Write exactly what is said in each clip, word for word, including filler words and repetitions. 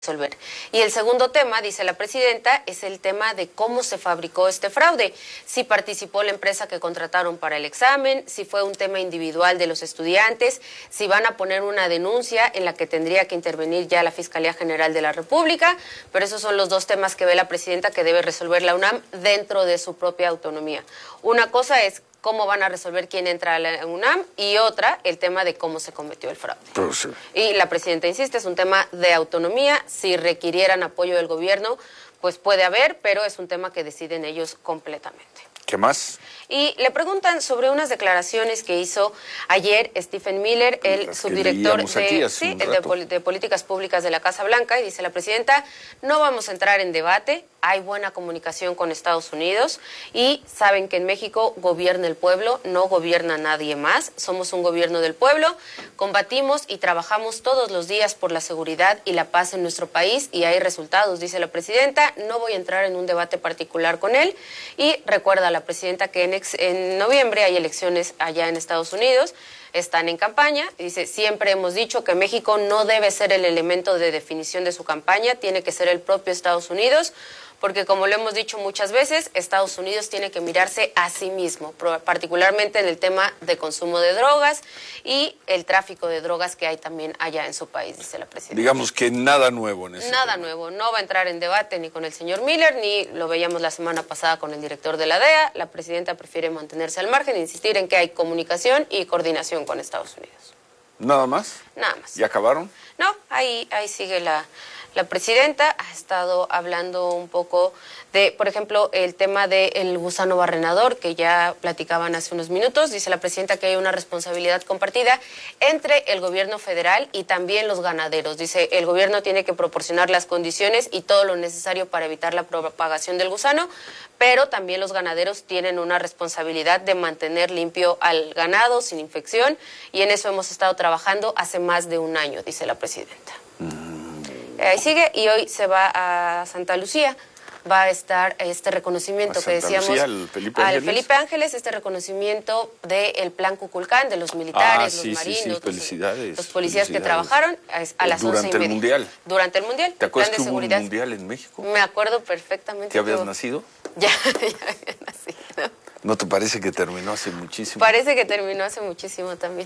resolver. Y el segundo tema, dice la presidenta, es el tema de cómo se fabricó este fraude, si participó la empresa que contrataron para el examen, si fue un tema individual de los estudiantes, si van a poner una denuncia en la que tendría que intervenir ya la Fiscalía General de la República, pero esos son los dos temas que ve la presidenta que debe resolver la UNAM dentro de su propia autonomía. Una cosa es cómo van a resolver quién entra a la UNAM, y otra, el tema de cómo se cometió el fraude. Pues sí. Y la presidenta insiste, es un tema de autonomía, si requirieran apoyo del gobierno, pues puede haber, pero es un tema que deciden ellos completamente. ¿Qué más? Y le preguntan sobre unas declaraciones que hizo ayer Stephen Miller, el Las subdirector de, sí, el de, Pol de Políticas Públicas de la Casa Blanca, y dice la presidenta, no vamos a entrar en debate, hay buena comunicación con Estados Unidos y saben que en México gobierna el pueblo, no gobierna nadie más, somos un gobierno del pueblo, combatimos y trabajamos todos los días por la seguridad y la paz en nuestro país y hay resultados, dice la presidenta, no voy a entrar en un debate particular con él. Y recuerda a la presidenta que en, ex, en noviembre hay elecciones allá en Estados Unidos, están en campaña, dice, siempre hemos dicho que México no debe ser el elemento de definición de su campaña, tiene que ser el propio Estados Unidos, porque como lo hemos dicho muchas veces, Estados Unidos tiene que mirarse a sí mismo, particularmente en el tema de consumo de drogas y el tráfico de drogas que hay también allá en su país, dice la presidenta. Digamos que nada nuevo en ese Nada tema. nuevo, no va a entrar en debate ni con el señor Miller, ni lo veíamos la semana pasada con el director de la D E A, la presidenta prefiere mantenerse al margen e insistir en que hay comunicación y coordinación con Estados Unidos. ¿Nada más? Nada más. ¿Y acabaron? No, ahí, ahí sigue la... La presidenta ha estado hablando un poco de, por ejemplo, el tema del gusano barrenador, que ya platicaban hace unos minutos. Dice la presidenta que hay una responsabilidad compartida entre el gobierno federal y también los ganaderos. Dice, el gobierno tiene que proporcionar las condiciones y todo lo necesario para evitar la propagación del gusano, pero también los ganaderos tienen una responsabilidad de mantener limpio al ganado sin infección, y en eso hemos estado trabajando hace más de un año, dice la presidenta. Mm. Ahí sigue, y hoy se va a Santa Lucía, va a estar este reconocimiento que decíamos Lucía, al Felipe al Ángeles. Felipe Ángeles, este reconocimiento del Plan Cuculcán, de los militares, ah, sí, los marinos, sí, sí. Felicidades, los, los policías felicidades. que trabajaron a las once y media. Durante el Mundial. Durante el Mundial. ¿Te acuerdas plan que de hubo un seguridad. Mundial en México? Me acuerdo perfectamente. ¿Que habías yo... nacido? Ya, ya había nacido. ¿No te parece que terminó hace muchísimo? Parece que terminó hace muchísimo también.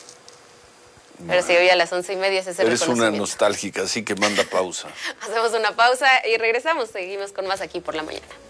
Pero si hoy a las once y media es ese Eres una reconocimiento. nostálgica, así que manda pausa. Hacemos una pausa y regresamos. Seguimos con más aquí por la mañana.